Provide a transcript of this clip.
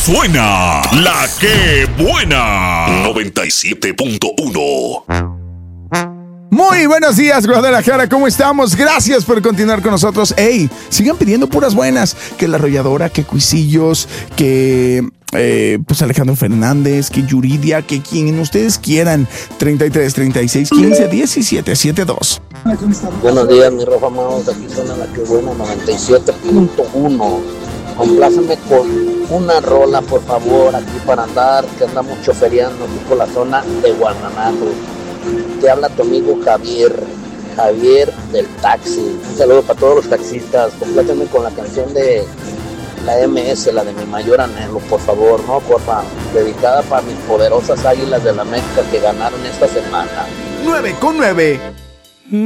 suena la que buena. 97.1. Muy buenos días, Guadalajara, ¿cómo estamos? Gracias por continuar con nosotros. ¡Ey! Sigan pidiendo puras buenas. Que La Arrolladora, que Cuisillos, que pues Alejandro Fernández, que Yuridia, que quien ustedes quieran. 33 36 15 17 72. Buenos días, mi Rafa Maos. Aquí suena la que buena, 97.1. Compláceme con una rola, por favor, aquí para andar, que andamos choferiando aquí por la zona de Guanajuato. Te habla tu amigo Javier del taxi. Un saludo para todos los taxistas. Complátenme con la canción de la MS, la de Mi Mayor Anhelo, por favor, ¿no? Porfa, dedicada para mis poderosas Águilas de la América que ganaron esta semana. 9 con 9.